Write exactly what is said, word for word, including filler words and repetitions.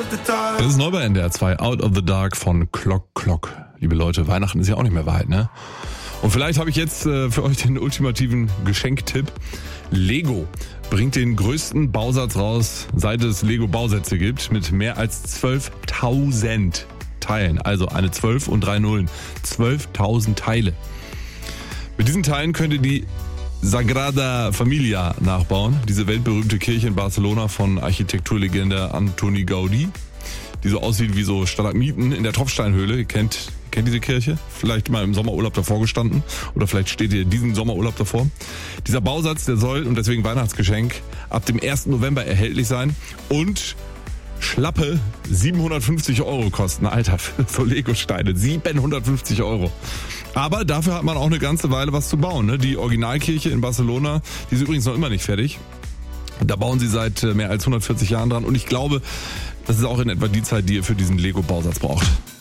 Das ist neu bei N D R zwei, Out of the Dark von Clock Clock. Liebe Leute, Weihnachten ist ja auch nicht mehr weit, ne? Und vielleicht habe ich jetzt äh, für euch den ultimativen Geschenktipp. Lego bringt den größten Bausatz raus, seit es Lego-Bausätze gibt, mit mehr als zwölftausend Teilen. Also eine zwölf und drei Nullen. zwölftausend Teile. Mit diesen Teilen könnt ihr die Sagrada Familia nachbauen. Diese weltberühmte Kirche in Barcelona von Architekturlegende Antoni Gaudí, die so aussieht wie so Stalagmiten in der Tropfsteinhöhle. Ihr kennt, kennt diese Kirche? Vielleicht mal im Sommerurlaub davor gestanden oder vielleicht steht ihr diesen Sommerurlaub davor. Dieser Bausatz, der soll, und deswegen Weihnachtsgeschenk, ab dem ersten November erhältlich sein und schlappe siebenhundertfünfzig Euro kosten. Alter, für so Lego-Steine, siebenhundertfünfzig Euro. Aber dafür hat man auch eine ganze Weile was zu bauen. Ne? Die Originalkirche in Barcelona, die ist übrigens noch immer nicht fertig. Da bauen sie seit mehr als hundertvierzig Jahren dran und ich glaube, das ist auch in etwa die Zeit, die ihr für diesen Lego-Bausatz braucht.